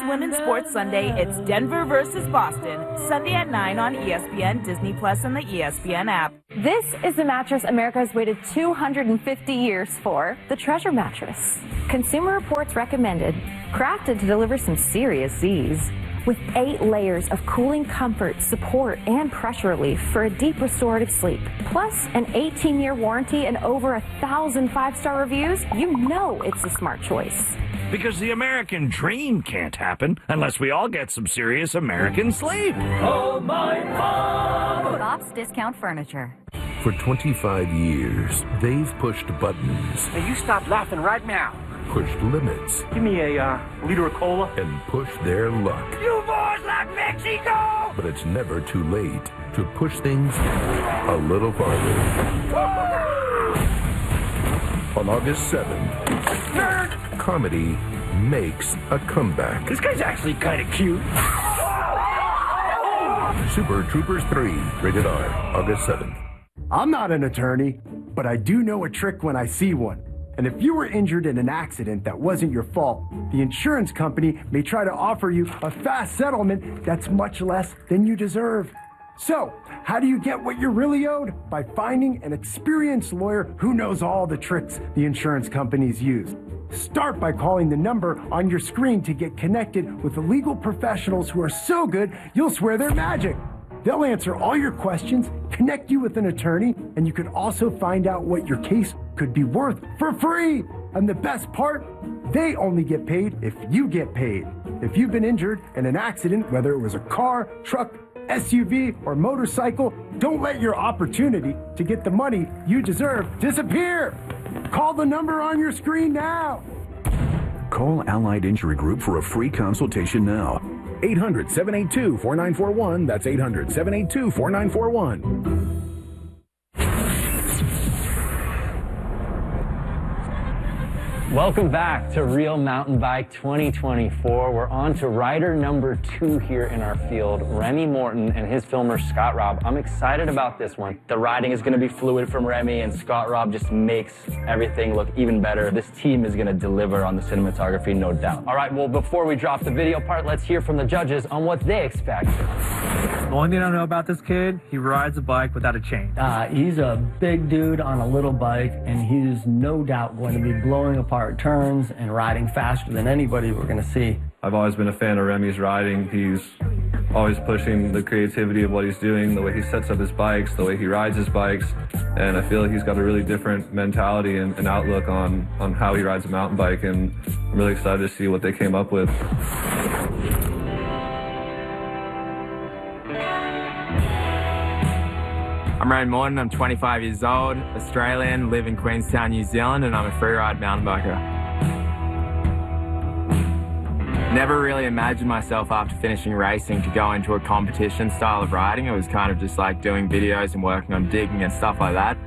Women's Sports Sunday, it's Denver versus Boston, Sunday at 9 on ESPN, Disney Plus, and the ESPN app. This is the mattress America has waited 250 years for, the Treasure Mattress. Consumer Reports recommended, crafted to deliver some serious ease. With 8 layers of cooling comfort, support, and pressure relief for a deep restorative sleep. Plus an 18-year warranty and over 1,000 5-star reviews, you know it's a smart choice. Because the American dream can't happen unless we all get some serious American sleep. Oh, my mom! Bob's Discount Furniture. For 25 years, they've pushed buttons. Hey, you stop laughing right now. Pushed limits. Give me a liter of cola. And pushed their luck. You boys like Mexico! But it's never too late to push things a little farther. On August 7th, Nerd! comedy makes a comeback. This guy's actually kind of cute. Super Troopers 3, rated R, August 7th. I'm not an attorney, but I do know a trick when I see one. And if you were injured in an accident that wasn't your fault, the insurance company may try to offer you a fast settlement that's much less than you deserve. So, how do you get what you're really owed? By finding an experienced lawyer who knows all the tricks the insurance companies use. Start by calling the number on your screen to get connected with the legal professionals who are so good you'll swear they're magic. They'll answer all your questions, connect you with an attorney, and you can also find out what your case could be worth for free. And the best part, they only get paid if you get paid. If you've been injured in an accident, whether it was a car, truck, SUV, or motorcycle, don't let your opportunity to get the money you deserve disappear. Call the number on your screen now. Call Allied Injury Group for a free consultation now. 800-782-4941. That's 800-782-4941. Welcome back to Real Mountain Bike 2024. We're on to rider number 2 here in our field, Remy Morton and his filmer Scott Robb. I'm excited about this one. The riding is going to be fluid from Remy, and Scott Robb just makes everything look even better. This team is going to deliver on the cinematography, no doubt. All right, well, before we drop the video part, let's hear from the judges on what they expect. The only thing I know about this kid, he rides a bike without a chain. He's a big dude on a little bike, and he's no doubt going to be blowing apart turns and riding faster than anybody we're going to see. I've always been a fan of Remy's riding. He's always pushing the creativity of what he's doing, the way he sets up his bikes, the way he rides his bikes, and I feel like he's got a really different mentality and outlook on how he rides a mountain bike, and I'm really excited to see what they came up with. I'm Remy Morton, I'm 25 years old, Australian, live in Queenstown, New Zealand, and I'm a freeride mountain biker. Never really imagined myself after finishing racing to go into a competition style of riding. It was kind of just like doing videos and working on digging and stuff like that.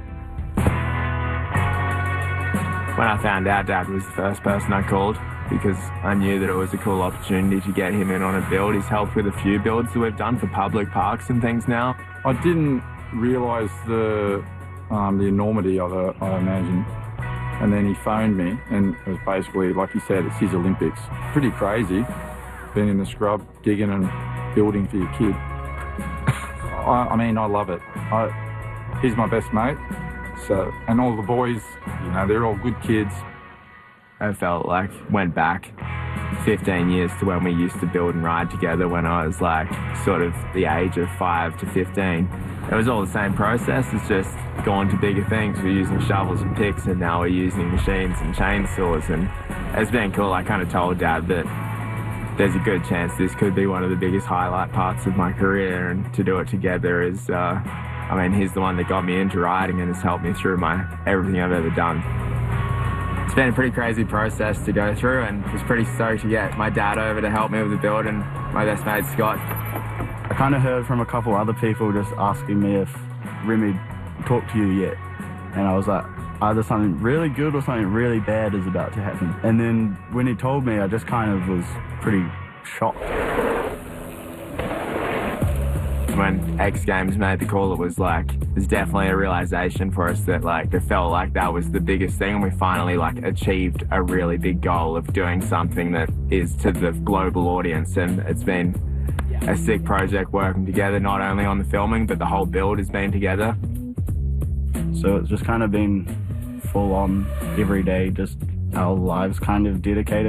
When I found out, Dad was the first person I called because I knew that it was a cool opportunity to get him in on a build. He's helped with a few builds that we've done for public parks and things now. I didn't realise the enormity of it, I imagine. And then he phoned me, and it was basically, like he said, it's his Olympics. Pretty crazy, being in the scrub, digging and building for your kid. I mean, I love it. He's my best mate, so, and all the boys, you know, they're all good kids. I felt like went back 15 years to when we used to build and ride together when I was like sort of the age of 5 to 15. It was all the same process, it's just gone to bigger things. We're using shovels and picks, and now we're using machines and chainsaws, and it's been cool. I kind of told Dad that there's a good chance this could be one of the biggest highlight parts of my career, and to do it together is, I mean, he's the one that got me into riding and has helped me through everything I've ever done. It's been a pretty crazy process to go through, and was pretty stoked to get my dad over to help me with the build, and my best mate Scott. I kind of heard from a couple other people just asking me if Remy talked to you yet, and I was like, either something really good or something really bad is about to happen. And then when he told me, I just kind of was pretty shocked. when X Games made the call, it was like, there's definitely a realization for us that like, it felt like that was the biggest thing, and we finally like achieved a really big goal of doing something that is to the global audience. And it's been a sick project working together, not only on the filming, but the whole build has been together. So it's just kind of been full on every day, just our lives kind of dedicated